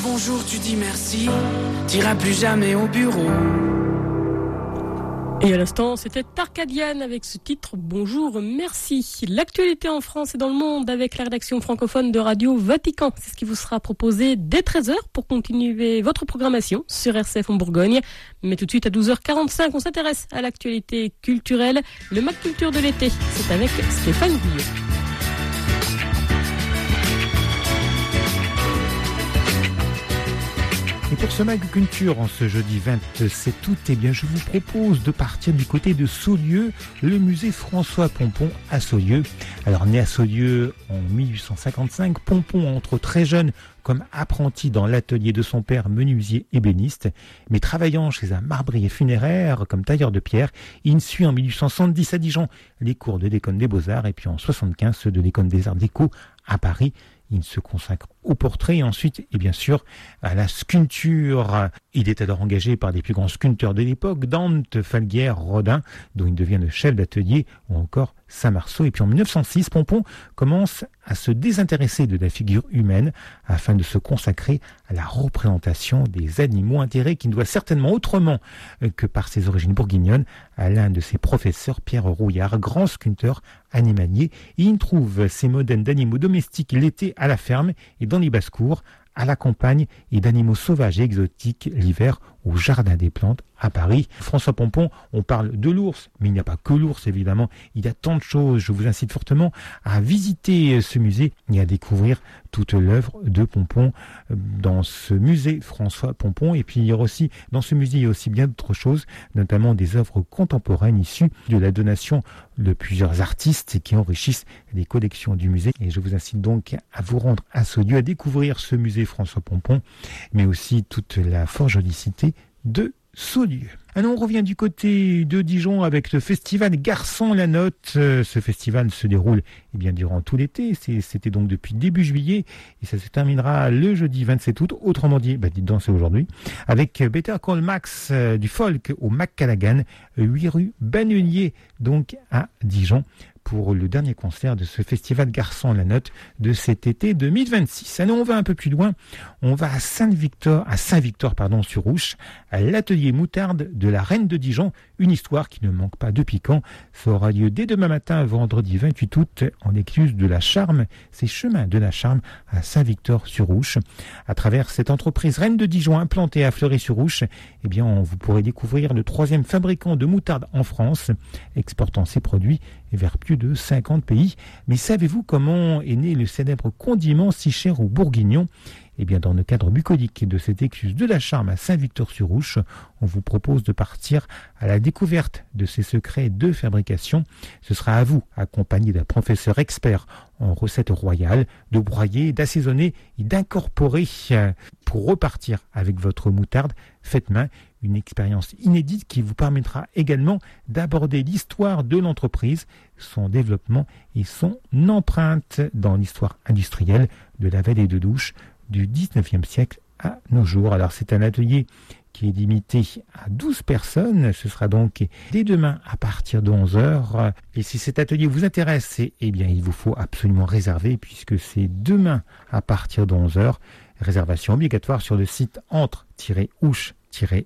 bonjour, tu dis merci, t'iras plus jamais au bureau. Et à l'instant, c'était Tarkadian avec ce titre « Bonjour, merci ». L'actualité en France et dans le monde avec la rédaction francophone de Radio Vatican. C'est ce qui vous sera proposé dès 13h pour continuer votre programmation sur RCF en Bourgogne. Mais tout de suite à 12h45, on s'intéresse à l'actualité culturelle. Le Mac Culture de l'été, c'est avec Stéphane Guillot. Et pour ce Mag Culture, en ce jeudi 27 août, eh bien, je vous propose de partir du côté de Saulieu, le musée François Pompon à Saulieu. Alors, né à Saulieu en 1855, Pompon entre très jeune comme apprenti dans l'atelier de son père menuisier ébéniste, mais travaillant chez un marbrier funéraire comme tailleur de pierre, il suit en 1870 à Dijon les cours de l'école des Beaux-Arts et puis en 75 ceux de l'école des Arts Déco à Paris. Il se consacre au portrait et ensuite, et bien sûr, à la sculpture. Il est alors engagé par des plus grands sculpteurs de l'époque, Dante, Falguière, Rodin, dont il devient le chef d'atelier, ou encore Saint-Marceau. Et puis en 1906, Pompon commence à se désintéresser de la figure humaine afin de se consacrer à la représentation des animaux, intérêt qu'il doit certainement autrement que par ses origines bourguignonnes à l'un de ses professeurs, Pierre Rouillard, grand sculpteur animalier. Il trouve ces modèles d'animaux domestiques l'été à la ferme et dans les basses-cours, à la campagne, et d'animaux sauvages et exotiques l'hiver au Jardin des Plantes à Paris. François Pompon, on parle de l'ours, mais il n'y a pas que l'ours évidemment, il y a tant de choses. Je vous incite fortement à visiter ce musée et à découvrir toute l'œuvre de Pompon dans ce musée François Pompon. Et puis il y a aussi, dans ce musée, il y a aussi bien d'autres choses, notamment des œuvres contemporaines issues de la donation de plusieurs artistes qui enrichissent les collections du musée. Et je vous incite donc à vous rendre à ce lieu, à découvrir ce musée François Pompon, mais aussi toute la fort jolie cité de Saulieu. Alors on revient du côté de Dijon avec le festival Garçon la Note. Ce festival se déroule durant tout l'été. C'était donc depuis début juillet et ça se terminera le jeudi 27 août. Autrement dit, dites donc c'est aujourd'hui. Avec Better Call Max du folk au McCallaghan, 8 rue Bannelier, donc à Dijon, pour le dernier concert de ce festival Garçon la Note de cet été 2026. Alors on va un peu plus loin, on va à Saint-Victor sur Ouche, à l'atelier moutarde de la Reine de Dijon, une histoire qui ne manque pas de piquant. Ça aura lieu dès demain matin, vendredi 28 août, en l'écluse de la Charme, c'est chemin de la Charme à Saint-Victor-sur-Ouche. À travers cette entreprise Reine de Dijon implantée à Fleury-sur-Ouche, vous pourrez découvrir le 3e fabricant de moutarde en France, exportant ses produits vers plus de 50 pays. Mais savez-vous comment est né le célèbre condiment si cher aux Bourguignons ? Dans le cadre bucolique de cette écluse de la Charme à Saint-Victor-sur-Ouche, on vous propose de partir à la découverte de ces secrets de fabrication. Ce sera à vous, accompagné d'un professeur expert en recettes royales, de broyer, d'assaisonner et d'incorporer pour repartir avec votre moutarde faite main. Une expérience inédite qui vous permettra également d'aborder l'histoire de l'entreprise, son développement et son empreinte dans l'histoire industrielle de la vallée de Douche du 19e siècle à nos jours. Alors c'est un atelier qui est limité à 12 personnes. Ce sera donc dès demain à partir de 11h. Et si cet atelier vous intéresse, il vous faut absolument réserver puisque c'est demain à partir de 11h. Réservation obligatoire sur le site entre-ouche-